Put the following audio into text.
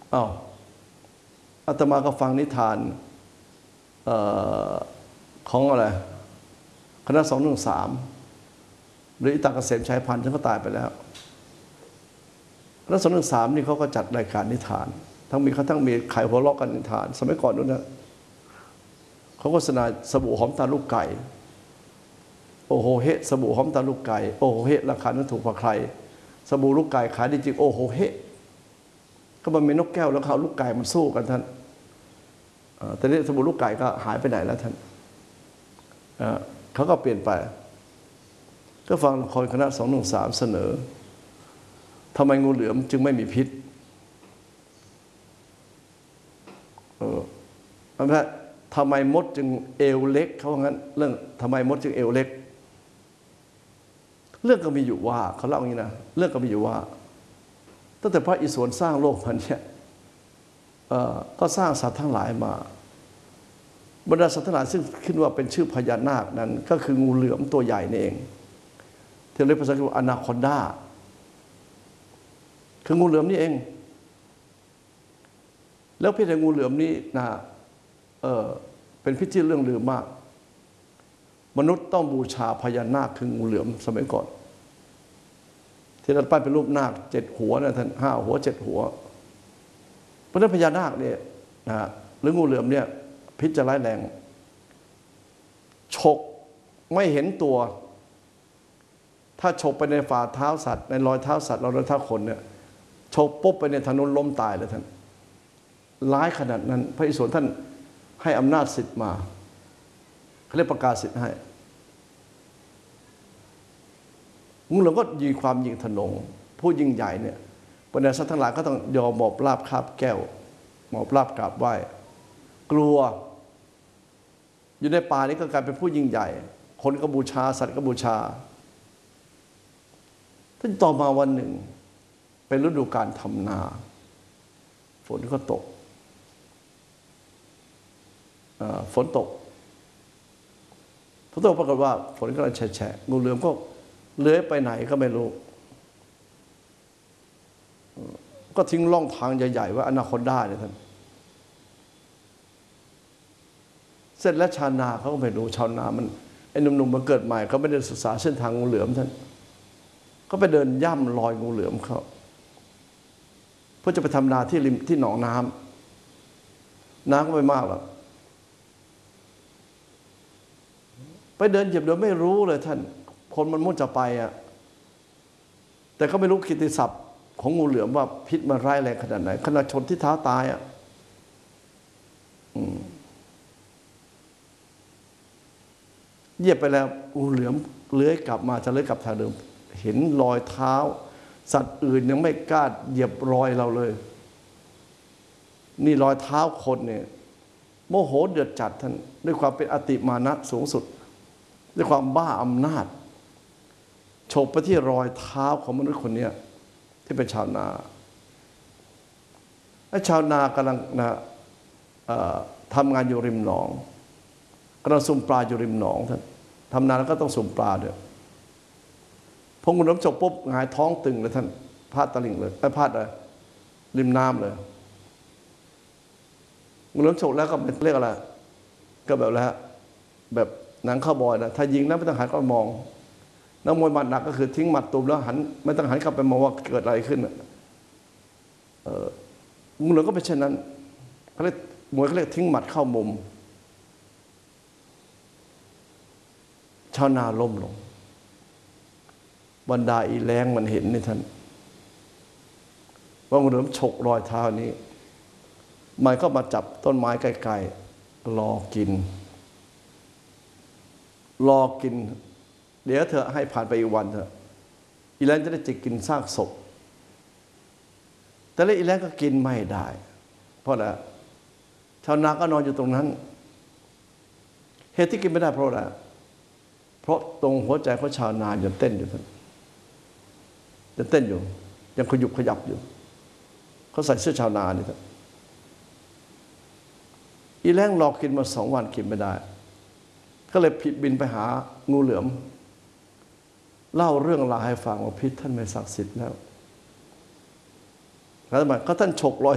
อ้าวอาตมาก็ฟังนิทานของอะไรคณะ213หรืออิตาเกษมชัยพันธ์ที่เขาตายไปแล้วคณะ213นี่เขาก็จัดรายการนิทานทั้งมีขายหัวเราะกันนิทานสมัยก่อนนู้นนะเขาโฆษณาสบู่หอมตาลูกไก่โอ้โหเฮสบู่หอมตาลูกไก่โอ้โหเฮราคานั้นถูกกว่าใครสบู่ลูกไก่ขายดีจริงโอ้โหเฮก็มันมีนกแก้วแล้วเขาลูกไก่มันสู้กันท่านแต่นี้สบู่ลูกไก่ก็หายไปไหนแล้วท่านเขาก็เปลี่ยนไปก็ฟังละครคณะ213เสนอทำไมงูเหลือมจึงไม่มีพิษทำไมมดจึงเอวเล็กเขาว่างั้นเรื่องทำไมมดจึงเอวเล็กเรื่องก็มีอยู่ว่าเขาเล่าอย่างนี้นะเรื่องก็มีอยู่ว่าตั้งแต่พระอิศวรสร้างโลกมันเนี่ยก็สร้างสัตว์ทั้งหลายมาบรรดาสัตว์ทั้งหลายซึ่งขึ้นว่าเป็นชื่อพญานาคนั้นก็คืองูเหลือมตัวใหญ่นี่เองที่เรียกภาษาอังกฤษว่าอนาคอนดาคืองูเหลือมนี่เองแล้วพิษแห่งงูเหลือมนี้นะเป็นพิษที่เรื่องลือมากมนุษย์ต้องบูชาพญานาคคืองูเหลือมสมัยก่อนที่เราปั้นเป็นรูปนาค7 หัวนะท่าน5 หัว7 หัวเพราะฉะนั้นพญานาคเนี่ยนะหรืองูเหลือมเนี่ยพิษจะร้ายแรงฉกไม่เห็นตัวถ้าฉกไปในฝ่าเท้าสัตว์ในรอยเท้าสัตว์รอยเท้าคนเนี่ยฉกปุ๊บไปในถนนล้มตายเลยท่านร้ายขนาดนั้นพระอิศวรท่านให้อำนาจสิทธิ์มาเขาเรียกประกาศสิทธิ์ให้งูเหลือมก็ยิงความยิงทะนงผู้ยิ่งใหญ่เนี่ยบรรดาสัตว์ทั้งหลายก็ต้องยอมหมอบราบคาบแก้วหมอบราบกราบไหว้กลัวอยู่ในป่านี้ก็กลายเป็นผู้ยิ่งใหญ่คนก็บูชาสัตว์ก็บูชาท่านต่อมาวันหนึ่งเป็นฤดูการทำนาฝนก็ตกฝนตกปรากฏว่าฝนกำลังแฉะงูเหลือมก็เลื้อยไปไหนก็ไม่รู้ก็ทิ้งร่องทางใหญ่ๆว่าอนาคอนดาเนี่ยท่านเสร็จแล้วชาวนาเขาก็ไม่รู้ชาวนามันไอ้หนุ่มๆมาเกิดใหม่เขาไม่ได้ศึกษาเส้นทางงูเหลือมท่านก็ไปเดินย่ำรอยงูเหลือมเขาเพื่อจะไปทำนาที่ริมที่หนองน้ำก็ไม่มากหรอกไปเดินเหยียบโดยไม่รู้เลยท่านคนมันมุ่งจะไปแต่ก็ไม่รู้กิตติศัพท์ของงูเหลือมว่าพิษมันร้ายแรงขนาดไหนขนาดชนที่เท้าตายเหยียบไปแล้วงูเหลือมเลื้อยกลับมาจะเลื้อยกลับทางเดิมเห็นรอยเท้าสัตว์อื่นยังไม่กล้าเหยียบรอยเราเลยนี่รอยเท้าคนเนี่ยโมโหเดือดจัดท่านด้วยความเป็นอติมานะสูงสุดด้วยความบ้าอำนาจฉกไปที่รอยเท้าของมนุษย์คนนี้ที่เป็นชาวนาไอ้ชาวนากำลังทำงานอยู่ริมหนองกำลังสุ่มปลาอยู่ริมหนองท่านทำนาแล้วก็ต้องสุ่มปลาด้วยพองูเหลือมฉกปุ๊บหงายท้องตึงเลยท่านพาดตลิ่งเลยพาดเลยริมน้ำเลยงูเหลือมฉกแล้วก็เรียกอะไรก็แบบแล้วแบบหนังข้าวบอยนะถ้ายิงนะไม่ต้องหันก็มองนักมวยหมัดหนักก็คือทิ้งหมัดตุ่มแล้วหันไม่ต้องหันกลับไปมองว่าเกิดอะไรขึ้นงูเหลือมก็เป็นเช่นนั้นเขาเรียกมวยเขาเรียกทิ้งหมัดเข้ามุมชาวนาล้มลงบรรดาอีแรงมันเห็นนี่ท่านว่างูเหลือมฉกรอยเท้านี้มันก็มาจับต้นไม้ไกลๆรอกินเดี๋ยวเธอให้ผ่านไปอีกวันเถอะอีแลนจะได้จิกกินซากศพแต่แล้วอีแลนก็กินไม่ได้เพราะอะไรชาวนาก็นอนอยู่ตรงนั้นเหตุที่กินไม่ได้เพราะอะไรเพราะตรงหัวใจของชาวนายังเต้นอยู่ท่านยังเต้นอยู่ยังขยุบขยับอยู่เขาใส่เสื้อชาวนานี่ท่านอีแลนรอกินมา2 วันกินไม่ได้ก็เลยผิดบินไปหางูเหลือมเล่าเรื่องราวให้ฟังว่าพิษท่านไม่ศักดิ์สิทธิ์แล้วทำไมก็ท่านฉกรอย